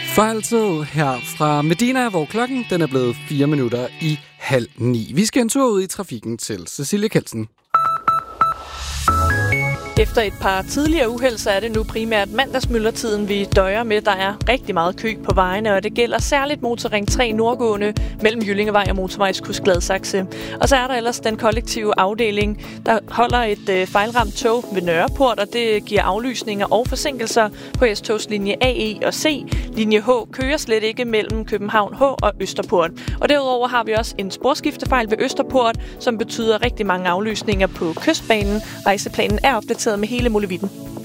Fejltid her fra Medina, hvor klokken den er blevet 8:04. Vi skal en tur ud i trafikken til Cecilie Kelsen. Efter et par tidligere uheld, så er det nu primært mandagsmyldretiden, vi døjer med. Der er rigtig meget kø på vejene, og det gælder særligt motorring 3 nordgående mellem Jyllingevej og motorvejskryds Gladsaxe. Og så er der ellers den kollektive afdeling, der holder et fejlramt tog ved Nørreport, og det giver aflysninger og forsinkelser på S-togslinje AE og C. Linje H kører slet ikke mellem København H og Østerport. Og derudover har vi også en sporskiftefejl ved Østerport, som betyder rigtig mange aflysninger på Kystbanen. Rejseplanen er opdateret med hele molevitten.